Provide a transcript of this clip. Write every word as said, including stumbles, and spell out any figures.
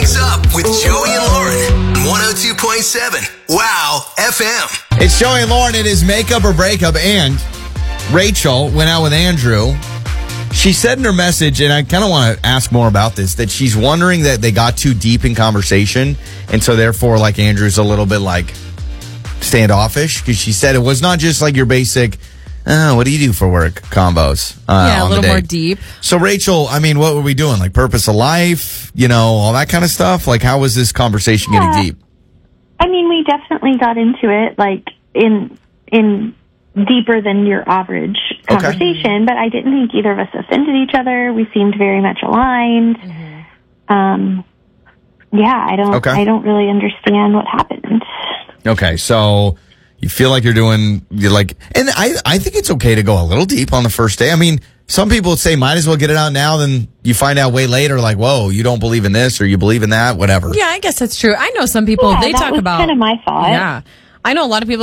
Things Up with Joey and Lauren. one oh two point seven. Wow F M. It's Joey and Lauren. It is Makeup or Breakup. And Rachel went out with Andrew. She said in her message, and I kind of want to ask more about this, that she's wondering that they got too deep in conversation. And so therefore, like, Andrew's a little bit like standoffish. Because she said it was not just like your basic, oh, what do you do for work combos. Uh, yeah, a on the little date. more deep. So, Rachel, I mean, what were we doing? Like purpose of life, you know, all that kind of stuff? Like, how was this conversation Yeah. getting deep? I mean, we definitely got into it, like, in in deeper than your average conversation, but I didn't think either of us offended each other. We seemed very much aligned. Mm-hmm. Um, yeah, I don't, Okay. I don't really understand what happened. Okay, so you feel like you're doing, you're like, and I, I think it's okay to go a little deep on the first day. I mean, some people would say, might as well get it out now, then you find out way later, like, whoa, you don't believe in this or you believe in that, whatever. Yeah, I guess that's true. I know some people, Yeah, they that talk was about. kind of my thought. Yeah. I know a lot of people